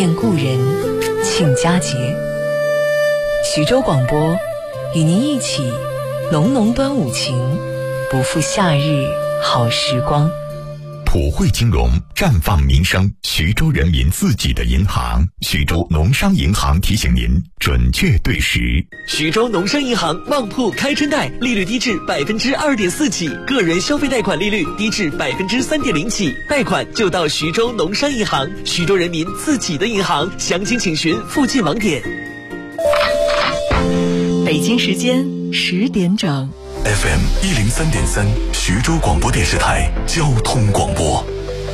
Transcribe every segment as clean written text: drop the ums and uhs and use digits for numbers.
念故人，庆佳节。徐州广播与您一起浓浓端午情，不负夏日好时光。 普惠金融，绽放民生，徐州人民自己的银行。徐州农商银行提醒您准确对时。 徐州农商银行旺铺开春贷，利率低至2.4%起，个人消费贷款利率低至3.0%起，贷款就到徐州农商银行，徐州人民自己的银行。详情请询附近网点。 北京时间10点整。 FM 103.3，徐州广播电视台交通广播。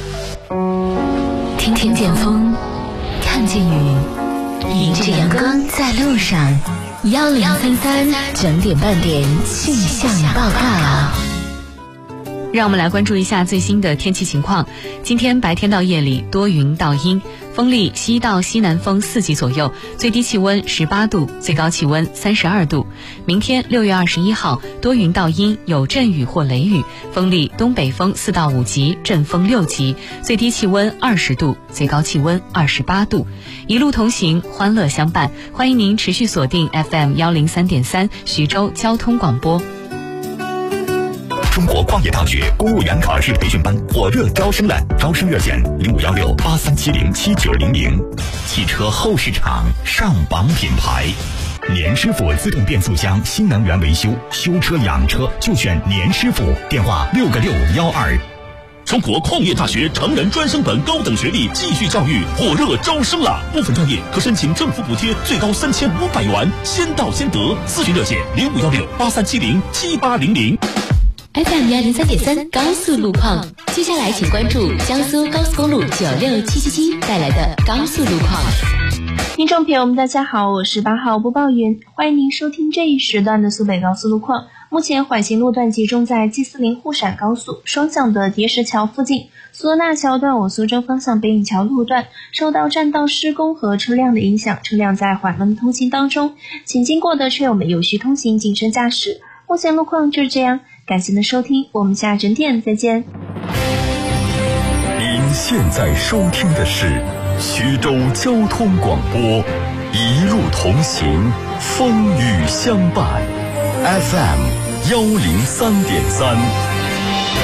听见风，看见雨，迎着阳光在路上。1033整点半点气象报告。 让我们来关注一下最新的天气情况。今天白天到夜里多云到阴，风力西到西南风4级左右，最低气温18度，最高气温32度。明天6月21号多云到阴，有阵雨或雷雨，风力东北风4到5级，阵风6级，最低气温20度，最高气温28度。一路同行，欢乐相伴，欢迎您持续锁定 FM 103.3徐州交通广播。 中国矿业大学公务员考试培训班火热招生了，招生热线051683707900。汽车后市场上榜品牌，年师傅自动变速箱新能源维修，修车养车就选年师傅，电话6个612。 中国矿业大学成人专升本高等学历继续教育火热招生了，部分专业可申请政府补贴，最高3500元，先到先得。咨询热线051683707800。 FM 103.3高速路况，接下来请关注江苏高速公路96777带来的高速路况。 听众朋友们大家好，我是8号播报员，欢迎您收听这一时段的苏北高速路况。目前缓行路段集中在 G40 沪陕高速双向的叠石桥附近，苏俄纳桥段我苏州方向北引桥路段受到占道施工和车辆的影响，车辆在缓慢通行当中，请经过的车友们有序通行，谨慎驾驶。目前路况就是这样，感谢您的收听，我们下整点再见。 您现在收听的是徐州交通广播，一路同行，风雨相伴，FM 103.3。